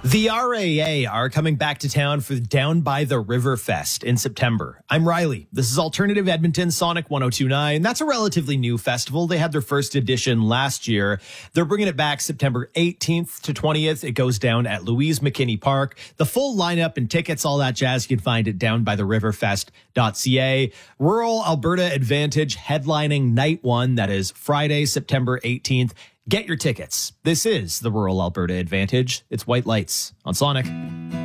The RAA are coming back to town for Down by the River Fest in September. I'm Riley. This is Alternative Edmonton Sonic 102.9. That's a relatively new festival. They had their first edition last year. They're bringing it back September 18th to 20th. It goes down at Louise McKinney Park. The full lineup and tickets, all that jazz, you can find at downbytheriverfest.ca. Rural Alberta Advantage headlining night one. That is Friday, September 18th. Get your tickets. This is the Rural Alberta Advantage. It's White Lights on Sonic.